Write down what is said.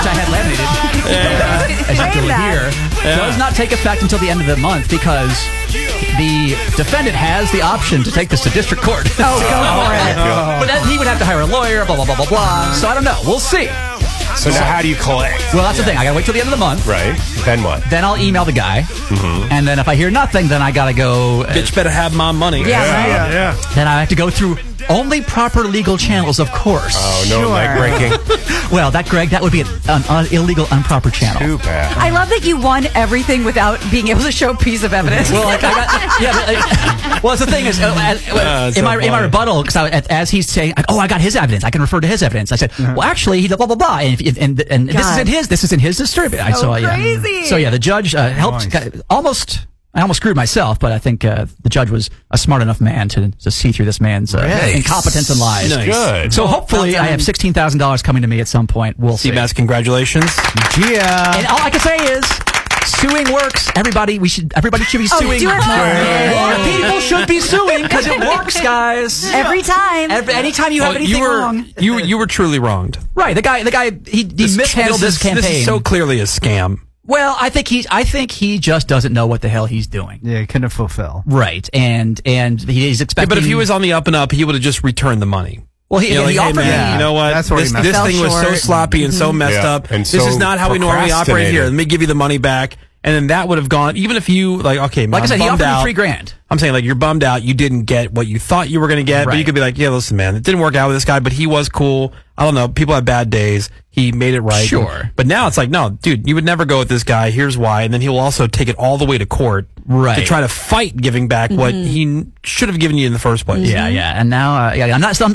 which I had laminated, as you can hear, does not take effect until the end of the month because the defendant has the option to take this to district court. Oh, go for it. But then he would have to hire a lawyer, blah, blah, blah, blah, blah. So I don't know. We'll see. So now how do you collect? Well, that's the thing. I got to wait till the end of the month. Right. Then what? Then I'll email the guy. And then if I hear nothing, then I got to go... Bitch better have my money. Yeah. Then I have to go through only proper legal channels, of course. Oh, no leg breaking. Well, Greg, that would be an illegal, improper channel. Too bad. I love that you won everything without being able to show a piece of evidence. Well, well, the thing is, in my rebuttal, because as he's saying, I got his evidence, I can refer to his evidence. I said, well, actually, he did blah blah blah, and this isn't his distributor. Crazy. So the judge helped. I almost screwed myself, but I think the judge was a smart enough man to see through this man's incompetence and lies. Nice. Good. So hopefully, I have $16,000 coming to me at some point. We'll see. Seabass, congratulations. Yeah. And all I can say is, suing works. Everybody should be suing. Do it more. People should be suing because it works, guys. Every time. Anytime you have anything wrong. You were truly wronged. Right. The guy, he mishandled this campaign. This is so clearly a scam. Well, I think he just doesn't know what the hell he's doing. Yeah, he couldn't fulfill. Right. And he's expecting. Yeah, but if he was on the up and up, he would have just returned the money. Well, he offered me. You know what? That's where this thing was so sloppy and so messed up. And this so is not how we normally operate here. procrastinated. Let me give you the money back. And then that would have gone, even if you, like I said, he offered me $3,000. I'm saying, you're bummed out. You didn't get what you thought you were going to get. Right. But you could be like, yeah, listen, man, it didn't work out with this guy, but he was cool. I don't know. People have bad days. He made it right. Sure. But now it's like, no, dude, you would never go with this guy. Here's why. And then he will also take it all the way to court. Right. To try to fight giving back what he should have given you in the first place. Yeah. And now, I'm not.